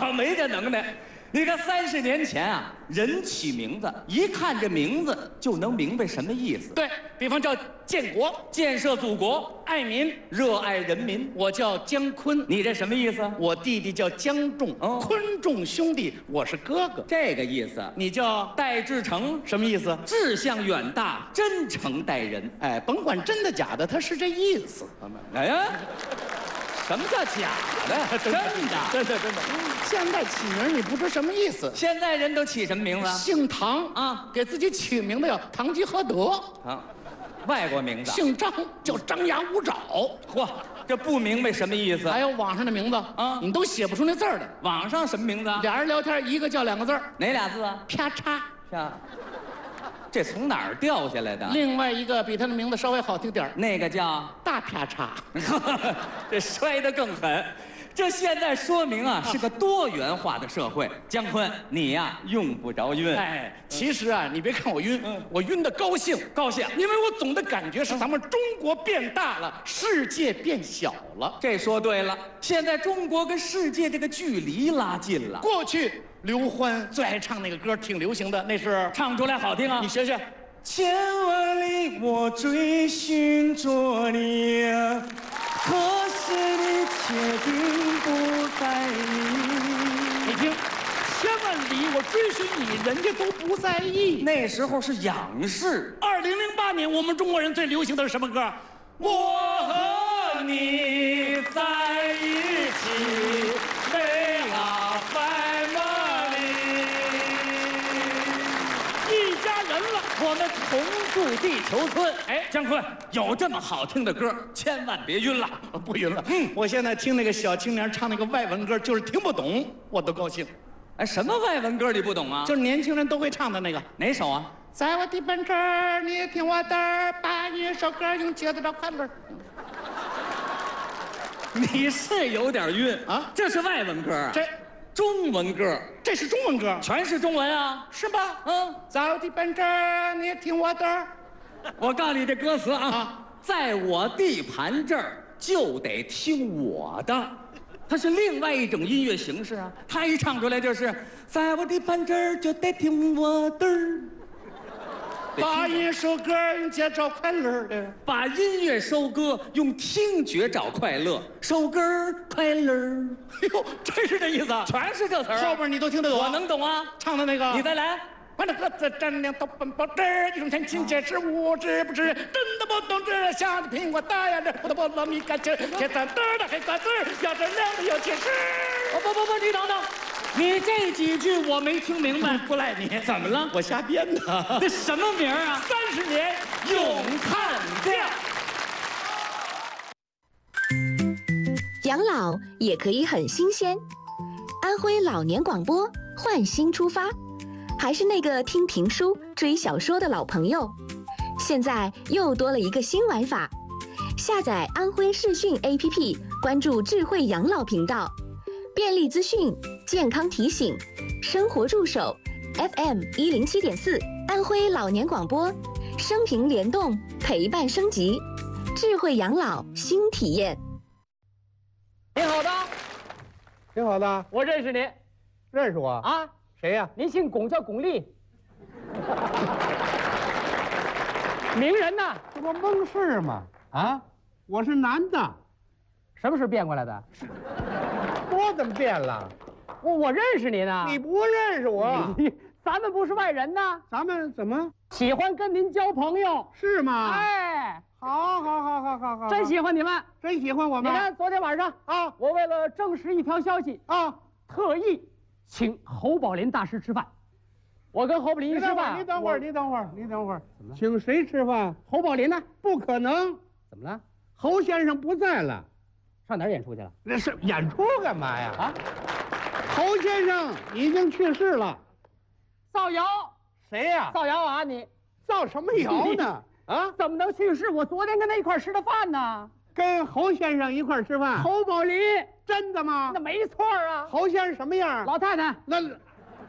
我没这能耐。你看30年前啊，人起名字，一看这名字就能明白什么意思。 对，比方叫建国， 建设祖国， 爱民， 热爱人民。 我叫姜昆， 你这什么意思？ 我弟弟叫姜仲，昆仲兄弟，我是哥哥。 这个意思。 你叫戴志诚， 什么意思？ 志向远大，真诚待人。 哎，甭管真的假的，他是这意思。 哎呀，什么叫假的？真的， 真的。现在起名你不知什么意思。 现在人都起什么名字？ 姓唐啊， 给自己起名字叫堂吉诃德。 啊，外国名字。 姓张叫张牙舞爪。 嚯，这不明白什么意思。 还有网上的名字啊，你都写不出那字儿来。 网上什么名字啊？ 俩人聊天，一个叫2个字儿， 哪俩字啊？ 啪嚓。 啊，这从哪儿掉下来的？ 另外一个比他的名字稍微好听点儿， 那个叫大啪嚓。 这摔得更狠。这现在说明啊，是个多元化的社会。姜昆，你呀用不着晕。 哎，其实啊，你别看我晕，我晕的高兴，因为我总的感觉是咱们中国变大了，世界变小了。 这说对了，现在中国跟世界这个距离拉近了。 过去刘欢最爱唱那个歌，挺流行的，那是唱出来好听啊， 你学学。 千万里我追寻着你啊，可是你却并不在意。 你听，千万里我追寻你，人家都不在意。 那时候是仰视。 2008年，我们中国人最流行的是什么歌？ 我和你在一起，为了一家人了， 我们同住地球村。哎，姜昆，有这么好听的歌，千万别晕了。 不晕了。我现在听那个小青年唱那个外文歌，就是听不懂，我都高兴。 哎，什么外文歌你不懂啊？ 就是年轻人都会唱的那个， 哪首啊？ 在我的奔驰，你听我的，把一首歌用节奏找快乐。 你是有点晕啊？ 这是外文歌啊？ 这中文歌， 这是中文歌， 全是中文啊？ 是吧？在我的奔驰，你听我的。 我告诉你这歌词啊，在我地盘这儿就得听我的。它是另外一种音乐形式啊，他一唱出来就是在我的盘这儿就得听我的。 把一首歌用节奏找快乐的， 把音乐收割，用听觉找快乐，收割快乐。 哎呦，真是这意思啊！ 全是这词儿。 后边你都听得懂？ 我能懂啊， 唱的那个， 你再来。 把那鸽子沾亮都奔跑这一种前情解释无知不知，真的不懂这像苹果大呀，这不得不老米干净，铁三的黑瓜子，要这亮的有气势。 不，你等等，你这几句我没听明白。 不赖你， 怎么了？ 我瞎编的。 这什么名啊 ？30年咏叹调。 养老也可以很新鲜，安徽老年广播换新出发。还是那个听评书、追小说的老朋友，现在又多了一个新玩法。下载安徽视讯 APP， 关注智慧养老频道，便利资讯、健康提醒、生活助手 FM107.4，安徽老年广播，生平联动，陪伴升级，智慧养老新体验。 挺好的， 挺好的， 我认识您。 认识我啊？ 谁呀？ 您姓巩，叫巩俐。名人呐， 这不蒙事吗？啊，我是男的。 什么时候变过来的？ 我怎么变了？ 我认识您啊。 你不认识我？ 咱们不是外人呐。 咱们怎么喜欢跟您交朋友？ 是吗？ 哎， 好， 真喜欢你们， 真喜欢我们。 你看昨天晚上啊， 我为了证实一条消息啊， 特意请侯宝林大师吃饭。我跟侯宝林一吃饭， 你等会儿，怎么了？请谁吃饭？ 侯宝林呢？ 不可能。 怎么了？ 侯先生不在了， 上哪儿演出去了？ 那是演出干嘛呀？ 啊， 侯先生已经去世了。 造谣？ 谁呀？ 造谣啊你！ 造什么谣呢？啊？ 怎么能去世？我昨天跟他一块吃的饭呢。 跟侯先生一块吃饭？ 侯宝林， 真的吗？ 那没错啊。 侯先生什么样？ 老太太。 那什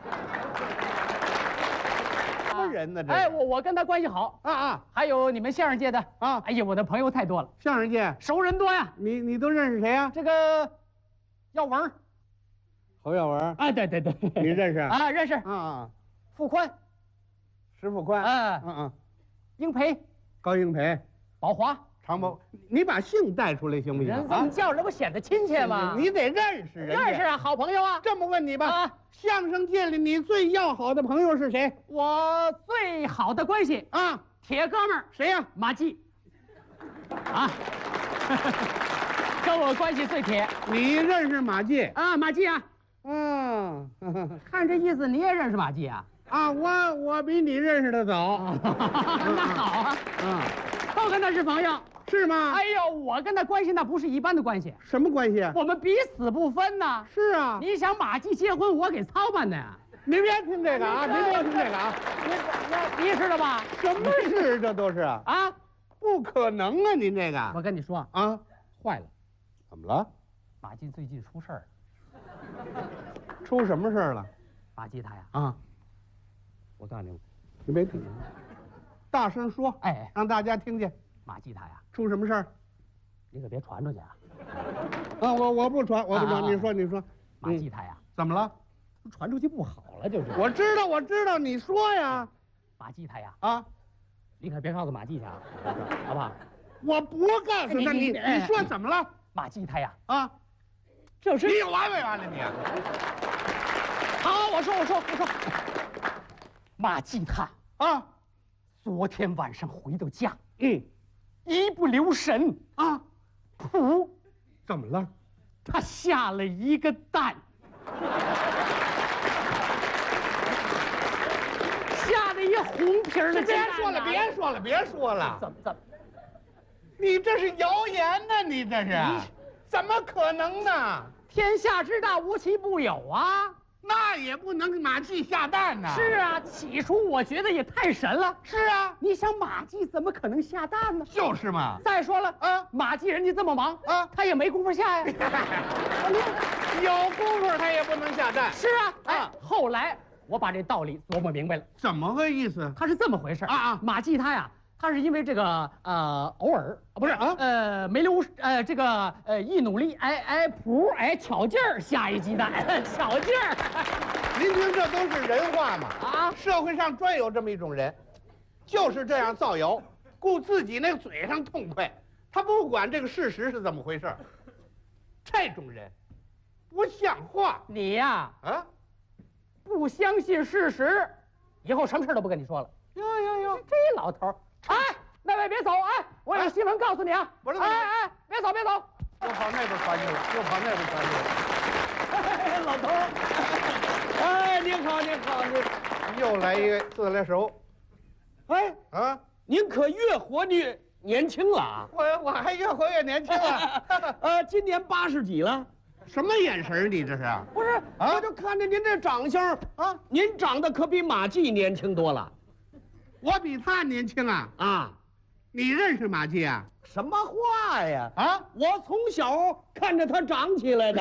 么人呢？这哎，我跟他关系好啊。 还有你们相声界的啊。 哎呀，我的朋友太多了。 相声界熟人多呀。 你都认识谁呀？ 这个耀文。 侯耀文， 啊，对对对， 你认识啊？认识。 啊， 傅宽， 石富宽， 英培， 高英培， 宝华， 常宝，你把姓带出来行不行人这么叫，这不显得亲切吗？ 你得认识人家。 认识啊，好朋友啊。 这么问你吧， 啊， 相声界里你最要好的朋友是谁？ 我最好的关系啊， 铁哥们儿谁呀？ 马季，啊，跟我关系最铁你认识马季？ 啊，马季啊， 嗯， 看这意思你也认识马季啊？ 啊，我比你认识的早。 那好啊，都跟他是朋友。 是吗？ 哎呦，我跟他关系那不是一般的关系， 什么关系？ 我们彼此不分呐。 是啊， 你想马季结婚，我给操办的呀。 您别听这个啊，您别听这个啊， 你知道吧？ 什么事这都是啊？ 啊， 不可能啊！您这个我跟你说啊， 坏了， 怎么了？ 马季最近出事儿了。 出什么事儿了？ 马季他呀， 啊， 我告诉你， 你别听，大声说， 哎， 让大家听见。 马季他呀， 出什么事儿？ 你可别传出去啊。 啊，我不传，我不传。你说， 马季他呀， 怎么了？ 传出去不好了，就是。 我知道，你说呀。 马季他呀， 啊， 你可别告诉马季去啊，好不好？ 我不告诉他，你说怎么了？ 马季他呀， 啊， 就是你有完没完了你？ 好，我说，马季他啊， 昨天晚上回到家， 一不留神啊， 噗， 怎么了？ 他下了一个蛋，下了一红皮儿的鸡蛋。 别说了， 怎么？ 你这是谣言呢？你这是，怎么可能呢？ 天下之大，无奇不有啊！ 那也不能马季下蛋呐。 是啊，起初我觉得也太神了。 是啊， 你想马季怎么可能下蛋呢？ 就是嘛。 再说了，马季人家这么忙啊， 他也没工夫下呀。 有功夫他也不能下蛋。 是啊，后来我把这道理琢磨明白了。 怎么个意思？ 他是这么回事啊！ 马季他呀，他是因为这个偶尔不是没留这个一努力巧劲儿下一鸡蛋，巧劲儿。 您听这都是人话嘛？ 啊， 社会上专有这么一种人，就是这样造谣，顾自己那个嘴上痛快，他不管这个事实是怎么回事。这种人不像话。 你呀，不相信事实，以后什么事都不跟你说了。 哟， 这老头儿，哎，那位别走，哎，我有新闻告诉你啊！ 不是， 哎，别走， 又跑那边传去了， 哎，老头儿，哎，您好， 又来一个自来熟。 哎，您可越活越年轻了啊！ 我还越活越年轻了。 今年80几了。 什么眼神你这是？ 不是，我就看着您这长相啊，您长得可比马季年轻多了。 我比他年轻啊！你认识马季啊？ 什么话呀？ 我从小看着他长起来的。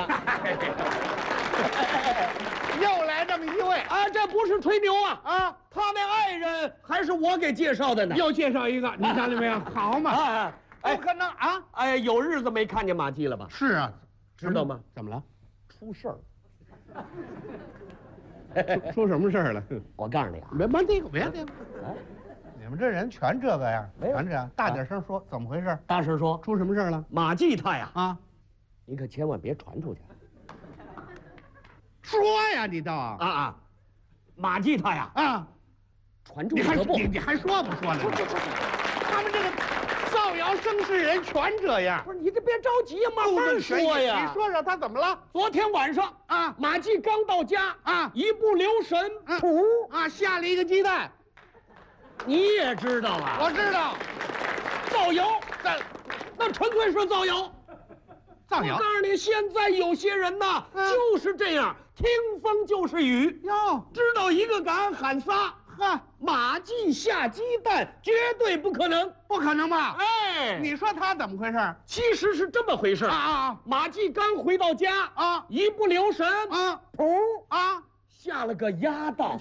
又来这么一位这不是吹牛啊！他那爱人还是我给介绍的呢。 又介绍一个，你看见没有？好嘛！不可能啊！ 哎，有日子没看见马季了吧？ 是啊， 知道吗？ 怎么了？ 出事儿。 出什么事儿了？ 我告诉你啊， 别这个，你们这人全这个样，全这样，大点声说，怎么回事？ 大声说， 出什么事了？ 马季他呀， 你可千万别传出去。 说呀，你倒马季他呀，传出去可不。 你还说不说了？他们这个造谣生事人全这样。 不是，你这别着急呀，慢慢说呀。 你说他怎么了？ 昨天晚上马季刚到家一不留神， 噗下了一个鸡蛋。 你也知道啊？ 我知道， 造谣，那纯粹是造谣。 造谣！ 我告诉你，现在有些人呐，就是这样，听风就是雨。知道一个敢喊仨。马季下鸡蛋绝对不可能， 不可能吧？ 哎， 你说他怎么回事？ 其实是这么回事马季刚回到家一不留神噗下了个鸭蛋。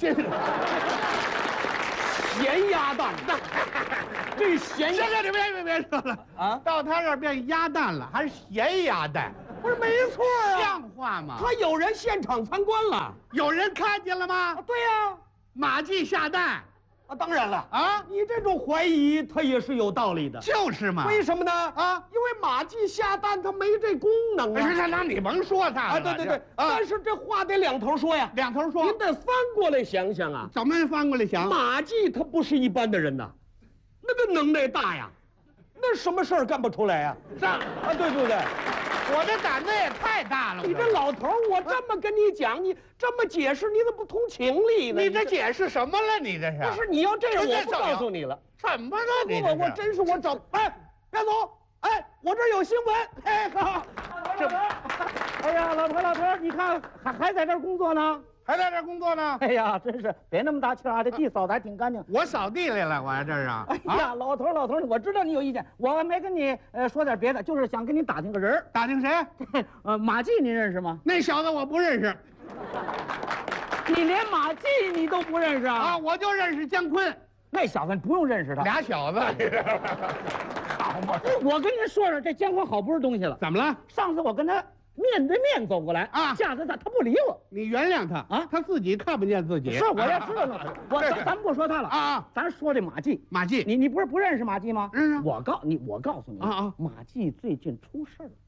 咸鸭蛋，这咸鸭蛋， 你别说了到他这儿变鸭蛋了，还是咸鸭蛋？ 不是没错像话吗？ 他有人现场参观了。 有人看见了吗？ 对呀， 马季下蛋啊，当然了啊， 你这种怀疑他也是有道理的。 就是嘛。 为什么呢？ 啊， 因为马季下蛋它没这功能啊。 是，那你甭说他了。 对，但是这话得两头说呀。 两头说， 您得翻过来想想啊。 怎么翻过来想？ 马季他不是一般的人呐，那个能耐大呀，那什么事儿干不出来呀？ 是啊， 对不对？ 我这胆子也太大了。 你这老头儿，我这么跟你讲，你这么解释，你怎么不通情理呢？ 你这解释什么了？你这是？ 不是你要这样，我不告诉你了。 什么呢？你我真是我找哎，别走！哎，我这儿有新闻。哎，好， 哎呀，老头，你看还在这儿工作呢？ 还在这工作呢？ 哎呀，真是别那么大气啊！这地扫的还挺干净。 我扫地来了，我在这儿啊。 哎呀，老头，我知道你有意见，我没跟你说点别的，就是想跟你打听个人。 打听谁？ 马季您认识吗？ 那小子我不认识。 你连马季你都不认识啊？ 啊，我就认识姜昆。 那小子不用认识他。 俩小子。好嘛。 我跟您说说，这姜昆好不是东西了。 怎么了？ 上次我跟他面对面走过来啊， 架着他不理我。 你原谅他啊， 他自己看不见自己。 是，我也知道呢。咱不说他了啊， 咱说这马季。 马季， 你不是不认识马季吗？ 认识。 我告诉你啊， 马季最近出事了。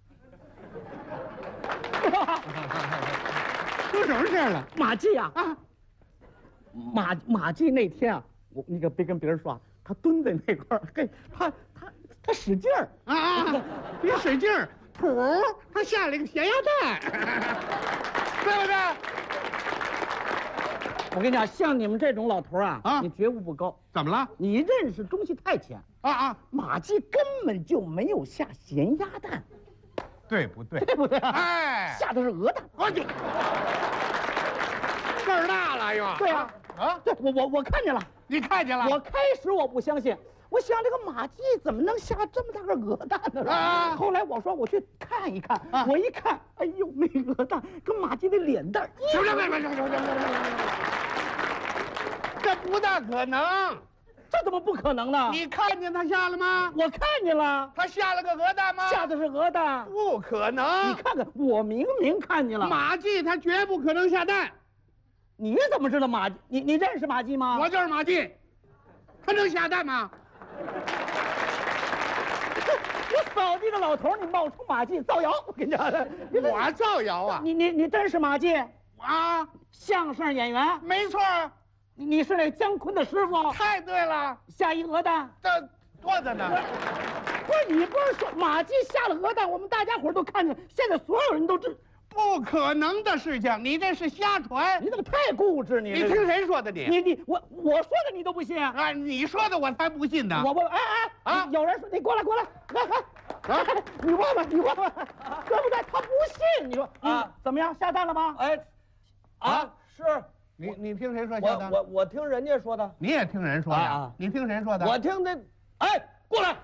出什么事了？ 马季啊，马季那天啊，你可别跟别人说啊，他蹲在那块儿，嘿，他使劲儿别使劲儿，噗，他下了一个咸鸭蛋，对不对？ 我跟你讲，像你们这种老头啊，你觉悟不高。 怎么了？ 你认识东西太浅马季根本就没有下咸鸭蛋， 对不对？ 对不对？ 哎， 下的是鹅蛋。 我就事儿大了又。 对啊，对，我看见了。 你看见了？ 我开始我不相信，我想这个马季怎么能下这么大个鹅蛋呢？后来我说我去看一看，我一看，哎呦，那鹅蛋跟马季的脸蛋一样。 这不大可能。 这怎么不可能呢？ 你看见他下了吗？ 我看见了。 他下了个鹅蛋吗？ 下的是鹅蛋。 不可能。 你看看，我明明看见了。 马季他绝不可能下蛋。 你怎么知道马季？你认识马季吗？ 我就是马季。他能下蛋吗？ 我扫地的老头，你冒充马季造谣！我跟你讲， 我造谣啊！ 你真是马季啊？ 相声演员？ 没错。 你是那姜昆的师傅？ 太对了。 下一鹅蛋， 这多着呢。 不是你不是说马季下了鹅蛋，我们大家伙都看见，现在所有人都知。 不可能的事情，你这是瞎传。 你怎么太固执？你听谁说的？ 我说的你都不信啊？你说的我才不信呢。 有人说你过来，你问问，对不对？他不信，你说怎么样？下蛋了吗？ 是。 你听谁说下蛋？ 我听人家说的。 你也听人说的？你听谁说的？ 我听的。哎，过来！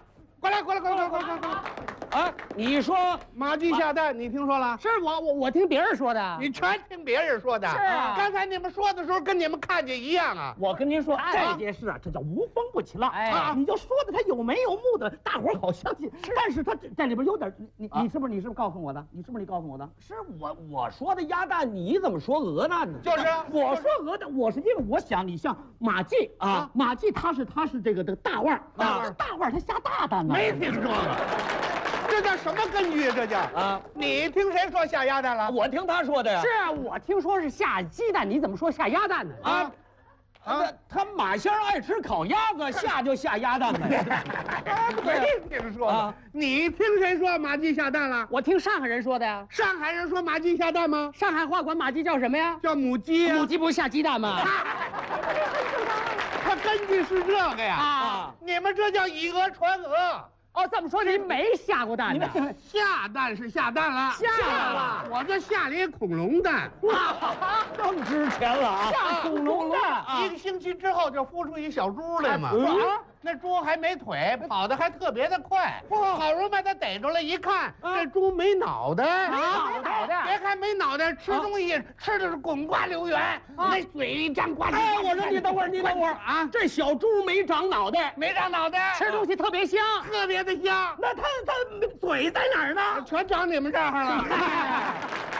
你说马季下蛋，你听说了？ 是我听别人说的。 你全听别人说的。 是啊， 刚才你们说的时候跟你们看见一样啊。 我跟您说，这件事这叫无风不起浪。你就说的他有没有目的，大伙好相信。但是他这里边有点，你是不是告诉我的？你告诉我的？ 是我说的鸭蛋，你怎么说鹅蛋呢？ 就是我说鹅蛋，我是因为我想你像马季马季他是这个大腕儿大腕儿他下大蛋呢。 没听说过。这叫什么根据？这叫你听谁说下鸭蛋了？ 我听他说的呀。 是啊，我听说是下鸡蛋，你怎么说下鸭蛋呢？ 他马先生爱吃烤鸭子，下就下鸭蛋呗。 没听说。你听谁说马季下蛋了？ 我听上海人说的呀。 上海人说马季下蛋吗？ 上海话管马季叫什么呀？ 叫母鸡。 母鸡不是下鸡蛋吗？ 他根据是这个呀。你们这叫以讹传讹。 这么说您没下过蛋呢？ 下蛋是下蛋了， 下了。 我这下了一恐龙蛋， 更值钱了下恐龙蛋 ，1个星期之后就孵出一小猪来嘛。那猪还没腿，跑得还特别的快。好容易把它逮着了，一看这猪没脑袋， 没脑袋。 别看没脑袋，吃东西吃的是滚瓜流圆，那嘴一张呱。 我说你等会儿啊，这小猪没长脑袋，吃东西特别香， 特别的香。 那它嘴在哪儿呢？ 全长你们这儿了。